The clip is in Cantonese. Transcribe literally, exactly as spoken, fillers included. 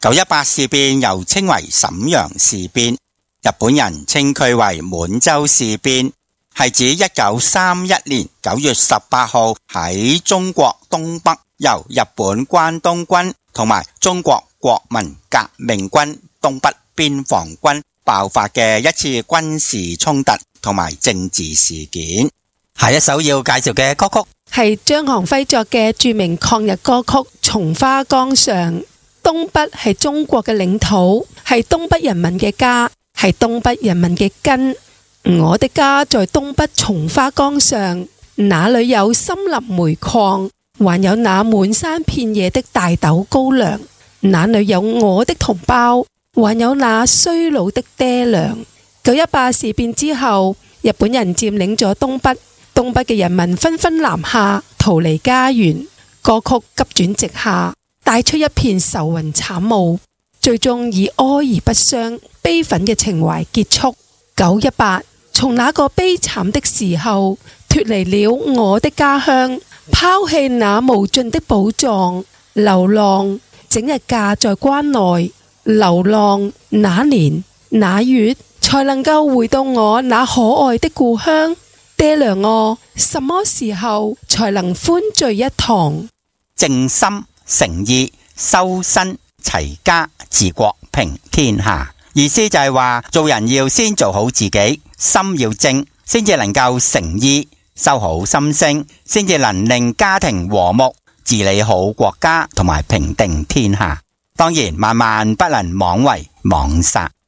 九一八事變又稱為瀋陽事變，日本人稱佢為滿洲事變，係指一九三一年九月十八號喺中國東北由日本關東軍同埋中國國民革命軍東北邊防軍爆發嘅一次軍事衝突同埋政治事件。下一首要介紹嘅歌曲係張航輝作嘅著名抗日歌曲《松花江上》。東北係中國嘅領土，係東北人民嘅家，係東北人民嘅根。我的家在東北松花江上，那裏有森林煤礦，還有那滿山遍野的大豆高粱，那裏有我的同胞，還有那衰老的爹娘。九一八事變之後，日本人佔領咗東北，東北嘅人民紛紛南下，逃離家園。歌曲急轉直下，帶出一片愁雲慘霧，最終以哀而不傷、悲憤嘅情懷結束。九一八，從那個悲慘的時候脫離了我的家鄉，拋棄那無盡的寶藏，流浪，整日架在關內，流浪那年那月才能夠回到我那可愛的故鄉。爹娘我，什麼時候才能歡聚一堂？ 正心誠意修身齊家治國平天下，意思就係話做人要先做好自己，心要正，先至能夠誠意修好心性，先至能令家庭和睦，治理好國家同埋平定天下。當然萬萬不能妄為妄殺。